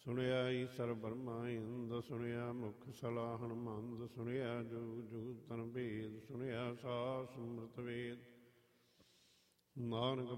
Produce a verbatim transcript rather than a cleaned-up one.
ਸੁਣਿਆ ਈਸਰ ਬਰਮਾ ਇੰਦ, ਸੁਣਿਆ ਮੁਖ ਸਲਾਹਣ ਮੰਦ, ਸੁਣਿਆ ਜੁਗ ਜੁਗ ਤਨ ਭੇਦ, ਸੁਣਿਆ ਸਾਸ ਅੰਮ੍ਰਿਤ ਵੇਦ। ਨਾਨਕ